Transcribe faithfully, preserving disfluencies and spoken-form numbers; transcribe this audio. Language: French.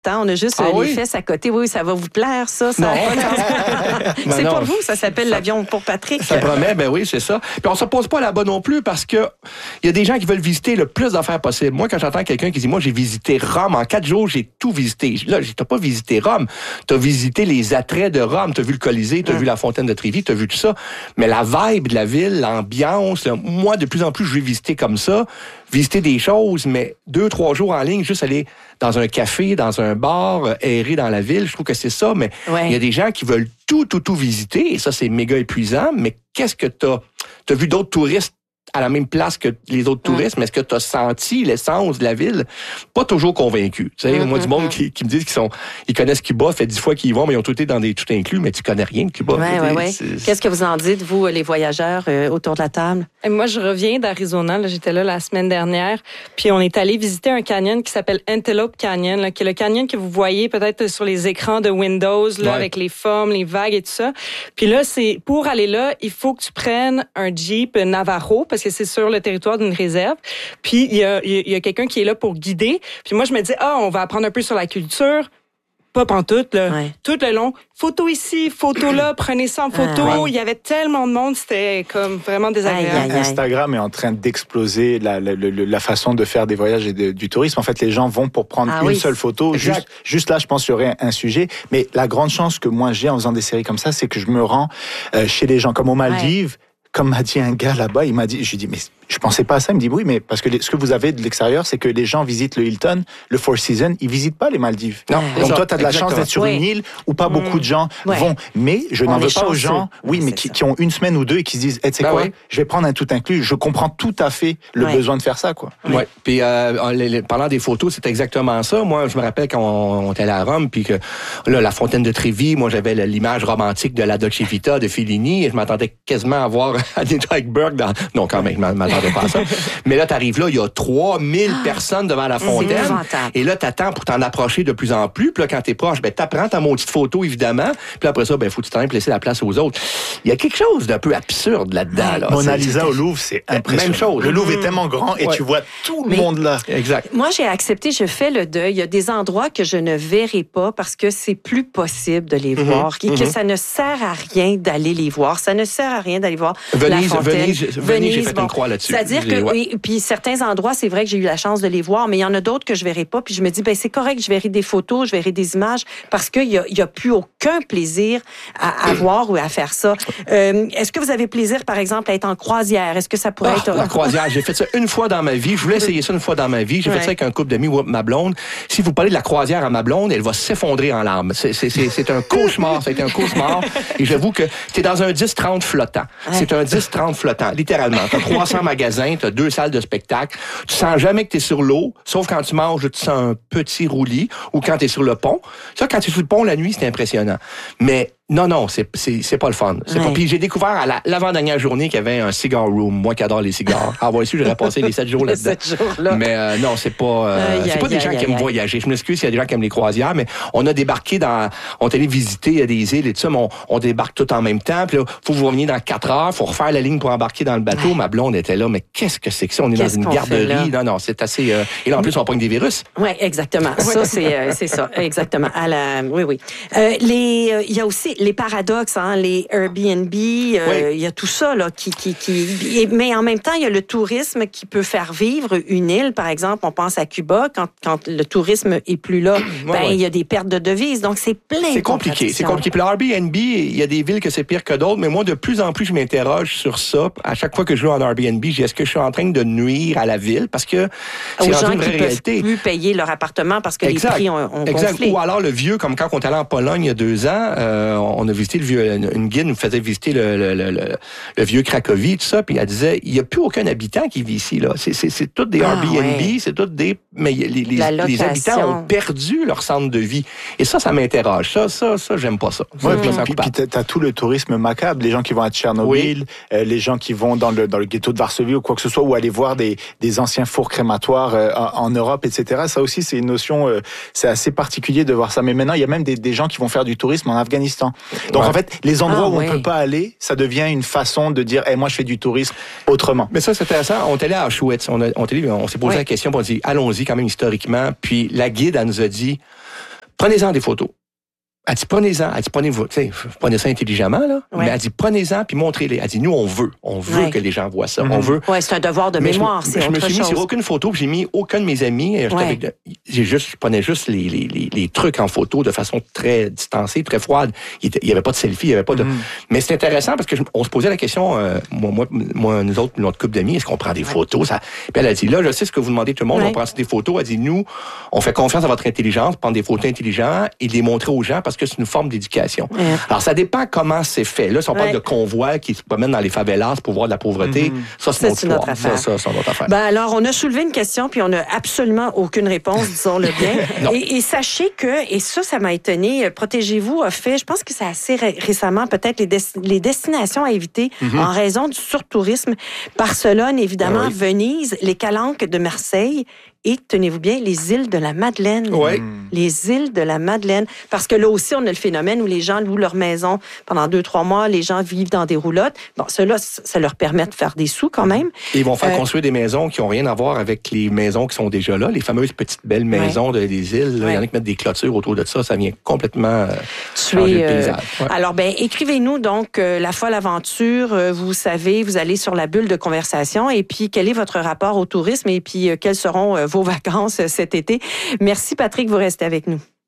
On a juste ah, les oui? fesses à côté. Oui, ça va vous plaire, ça. ça non. ben c'est non. Pas vous, ça s'appelle ça, l'avion pour Patrick. Ça promet, ben oui, c'est ça. Puis on ne s'oppose pas là-bas non plus parce que il y a des gens qui veulent visiter le plus d'affaires possible. Moi, quand j'entends quelqu'un qui dit, moi, j'ai visité Rome, en quatre jours, j'ai tout visité. Là, tu n'as pas visité Rome. Tu as visité les attraits de Rome. Tu as vu le Colisée, tu as hum. vu la fontaine de Trévi, tu as vu tout ça. Mais la vibe de la ville, l'ambiance, là, moi, de plus en plus, je vais visiter comme ça. Visiter des choses, mais deux, trois jours en ligne, juste aller dans un café, dans un bar, errer dans la ville, je trouve que c'est ça, mais ouais. il y a des gens qui veulent tout, tout, tout visiter, et ça, c'est méga épuisant, mais qu'est-ce que t'as? T'as vu d'autres touristes à la même place que les autres touristes, mais est-ce que tu as senti l'essence de la ville? Pas toujours convaincu. Tu sais, mm-hmm. moi, du monde qui, qui me disent qu'ils sont, ils connaissent Cuba, fait dix fois qu'ils y vont, mais ils ont tout été dans des tout inclus, mais tu connais rien de Cuba. Ouais, ouais, ouais. Qu'est-ce que vous en dites, vous, les voyageurs, euh, autour de la table? Et moi, je reviens d'Arizona. Là, j'étais là la semaine dernière. Puis, on est allé visiter un canyon qui s'appelle Antelope Canyon, là, qui est le canyon que vous voyez peut-être sur les écrans de Windows, là, ouais. avec les formes, les vagues et tout ça. Puis là, c'est, pour aller là, il faut que tu prennes un Jeep Navajo, parce que c'est sur le territoire d'une réserve. Puis, il y a, il y a quelqu'un qui est là pour guider. Puis moi, je me dis, ah, on va apprendre un peu sur la culture. Pas pantoute, là. Ouais. Tout le long. Photo ici, photo là, prenez ça en photo. Ah, ouais. Il y avait tellement de monde, c'était comme vraiment désagréable. Aïe, aïe, aïe. Instagram est en train d'exploser la, la, la, la façon de faire des voyages et de, du tourisme. En fait, les gens vont pour prendre ah, une oui. seule photo. Juste, juste là, je pense qu'il y aurait un sujet. Mais la grande chance que moi j'ai en faisant des séries comme ça, c'est que je me rends euh, chez les gens comme aux Maldives. Ouais. Comme m'a dit un gars là-bas, il m'a dit, je lui ai dit, mais je pensais pas à ça. Il me dit, oui, mais parce que les, ce que vous avez de l'extérieur, c'est que les gens visitent le Hilton, le Four Seasons, ils visitent pas les Maldives. Non. Donc ça, toi, tu as de la exactement. chance d'être sur oui. une île où pas mmh. beaucoup de gens ouais. vont. Mais je n'en veux pas aux gens, oui, mais qui, qui ont une semaine ou deux et qui se disent, hey, tu sais ben quoi, oui. je vais prendre un tout inclus. Je comprends tout à fait le ouais. besoin de faire ça, quoi. Oui. Ouais. Puis euh, les, les, parlant des photos, c'est exactement ça. Moi, je me rappelle quand on, on était allé à Rome, puis que là, la fontaine de Trévi, moi, j'avais l'image romantique de la Dolce Vita de Fellini, et je m'attendais quasiment à voir Anita Ekberg dans... Non, quand même, je m'attendais pas à ça. Mais là, t'arrives là, il y a trois mille ah, personnes devant la fontaine. Et là, t'attends pour t'en approcher de plus en plus. Puis là, quand t'es proche, ben, t'apprends ta maudite photo, évidemment. Puis après ça, ben, faut que tu t'en laisser la place aux autres. Il y a quelque chose d'un peu absurde là-dedans, là. Mona Lisa au Louvre, c'est impressionnant. Même chose. Le Louvre est tellement grand et ouais. tu vois tout le Mais monde là. Exact. Moi, j'ai accepté, je fais le deuil. Il y a des endroits que je ne verrai pas parce que c'est plus possible de les mm-hmm. voir et mm-hmm. que ça ne sert à rien d'aller les voir. Ça ne sert à rien d'aller voir Venise, la fontaine. Venise, Venise, Venise j'ai fait bon. une croix là-dessus. C'est-à-dire que, ouais. oui, puis certains endroits, c'est vrai que j'ai eu la chance de les voir, mais il y en a d'autres que je verrai pas. Puis je me dis, ben c'est correct, je verrai des photos, je verrai des images, parce qu'il y a, il y a plus aucun plaisir à, à voir ou à faire ça. Euh, est-ce que vous avez plaisir, par exemple, à être en croisière? Est-ce que ça pourrait oh, être... La croisière, j'ai fait ça une fois dans ma vie. Je voulais essayer ça une fois dans ma vie. J'ai ouais. fait ça avec un couple d'amis, ma blonde. Si vous parlez de la croisière à ma blonde, elle va s'effondrer en larmes. C'est, c'est, c'est, c'est un cauchemar, c'est un cauchemar. Et j'avoue que t'es dans un dix trente flottant. Ouais. C'est un dix trente flottant, littéralement. T'as trois cents magasins, t'as deux salles de spectacle. Tu sens jamais que t'es sur l'eau, sauf quand tu manges, tu sens un petit roulis, ou quand t'es sur le pont. Ça, quand t'es sur le pont la nuit, c'est impressionnant. Mais non, non, c'est, c'est, c'est pas le fun. C'est ouais. pas... Puis j'ai découvert à la, l'avant-dernière journée qu'il y avait un cigar room. Moi qui adore les cigares. Ah, ouais, si j'aurais passé les sept jours là-dedans. sept jours là. Mais euh, non, c'est pas, euh, aïe, c'est pas aïe, des gens aïe, qui aiment aïe. voyager. Je m'excuse s'il y a des gens qui aiment les croisières, mais on a débarqué dans... On est allé visiter des îles et tout ça, mais on, on débarque tout en même temps. Puis là, faut vous revenir dans quatre heures, faut refaire la ligne pour embarquer dans le bateau. Ouais. Ma blonde était là, mais qu'est-ce que c'est que ça? On est qu'est-ce dans une garderie. Non, non, c'est assez... Euh... Et là, en plus, on pogne des virus. Oui, exactement. Ça, c'est, euh, c'est ça. Exactement. À la... Oui, oui. Euh, les, euh, il y a aussi les paradoxes, hein, les Airbnb, euh, oui. il y a tout ça, là, qui, qui, qui... Mais en même temps, il y a le tourisme qui peut faire vivre une île. Par exemple, on pense à Cuba, quand, quand le tourisme est plus là, ouais, ben, ouais. il y a des pertes de devises. Donc, c'est plein c'est de compliqué. C'est compliqué. Puis l'Airbnb, il y a des villes que c'est pire que d'autres, mais moi, de plus en plus, je m'interroge sur ça. À chaque fois que je vais en Airbnb, je dis, est-ce que je suis en train de nuire à la ville? Parce que c'est aux gens une vraie qui réalité. peuvent plus payer leur appartement parce que exact. les prix ont, ont exact. gonflé. Ou alors le vieux, comme quand on est allé en Pologne il y a deux ans, euh, on a visité le vieux, une guide nous faisait visiter le, le, le, le, le vieux Cracovie, tout ça, puis elle disait, il n'y a plus aucun habitant qui vit ici, là. C'est, c'est, c'est tous des ah, Airbnb, ouais. c'est tous des... Mais les, les, les habitants ont perdu leur centre de vie. Et ça, ça m'interroge. Ça, ça, ça, j'aime pas ça. Ouais, puis, puis, puis t'as tout le tourisme macabre, les gens qui vont à Tchernobyl, oui. euh, les gens qui vont dans le, dans le ghetto de Varsovie ou quoi que ce soit, ou aller voir des, des anciens fours crématoires euh, en, en Europe, et cetera. Ça aussi, c'est une notion, euh, c'est assez particulier de voir ça. Mais maintenant, il y a même des, des gens qui vont faire du tourisme en Afghanistan. Donc, ouais. en fait, les endroits ah, où ouais. on peut pas aller, ça devient une façon de dire, hey, moi, je fais du tourisme autrement. Mais ça, c'est intéressant. On est allé à Auschwitz. On, a, on, est allé, on s'est posé ouais. la question, on a dit, allons-y quand même historiquement. Puis la guide, elle nous a dit, prenez-en des photos. Elle dit, prenez-en. Elle dit, prenez, prenez ça intelligemment, là. Ouais. Mais elle dit, prenez-en puis montrez-les. Elle dit, nous, on veut. On veut ouais. que les gens voient ça. Mm-hmm. On veut. Oui, c'est un devoir de mais mémoire. Je, c'est je autre me suis chose. mis sur aucune photo, j'ai mis aucun de mes amis. Ouais. Avec, j'ai juste, je prenais juste les, les, les, les trucs en photo de façon très distancée, très froide. Il n'y avait pas de selfie, il n'y avait pas de. Mm-hmm. Mais c'est intéressant parce que je, on se posait la question, euh, moi, moi, moi, nous autres, notre couple d'amis, est-ce qu'on prend des ouais. photos? Ça... Puis elle a dit, là, je sais ce que vous demandez tout le monde, ouais. on prend des photos. Elle dit, nous, on fait confiance à votre intelligence, prendre des photos intelligentes et les montrer aux gens parce que c'est une forme d'éducation. Ouais. Alors, ça dépend comment c'est fait. Là, si on ouais. parle de convois qui se promènent dans les favelas pour voir de la pauvreté, mm-hmm. ça, c'est, c'est notre affaire. Ça, ça, c'est notre affaire. Ben alors, on a soulevé une question, puis on n'a absolument aucune réponse, disons-le bien. et, et sachez que, et ça, ça m'a étonné, Protégez-vous a fait, je pense que c'est assez ré- récemment, peut-être les, des- les destinations à éviter mm-hmm. en raison du surtourisme. Barcelone, évidemment, oui. Venise, les Calanques de Marseille, et, tenez-vous bien, les îles de la Madeleine. Oui. Les îles de la Madeleine. Parce que là aussi, on a le phénomène où les gens louent leur maison pendant deux, trois mois. Les gens vivent dans des roulottes. Bon, cela, ça leur permet de faire des sous quand même. Et ils vont faire euh, construire des maisons qui n'ont rien à voir avec les maisons qui sont déjà là. Les fameuses petites belles maisons ouais. de, des îles. Là, ouais. Il y en a qui mettent des clôtures autour de ça. Ça vient complètement euh, changer le paysage. Euh, ouais. Alors, ben, écrivez-nous donc euh, La folle aventure. Euh, vous savez, vous allez sur la bulle de conversation. Et puis, quel est votre rapport au tourisme? Et puis, euh, quels seront euh, vos vacances cet été. Merci, Patrick, vous restez avec nous.